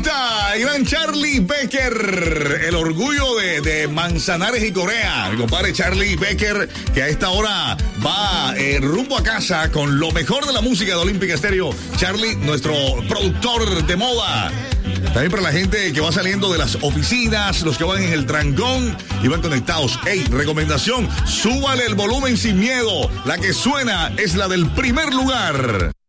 vuelta, el gran Charlie Becker, el orgullo de Manzanares y Corea. Mi compadre Charlie Becker, que a esta hora va rumbo a casa con lo mejor de la música de Olímpica Estéreo. Charlie, nuestro productor de moda. También para la gente que va saliendo de las oficinas, los que van en el trancón y van conectados. Hey, recomendación, súbale el volumen sin miedo. La que suena es la del primer lugar.